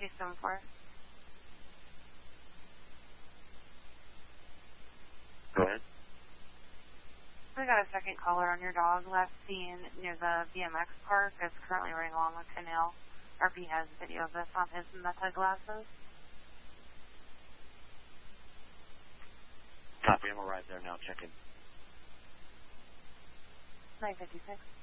274. Go ahead. We got a second caller on your dog last seen near the BMX park. Is currently running along with Canal. RP has video of this on his meta glasses. Copy, I'm arrived there now, check in. 956.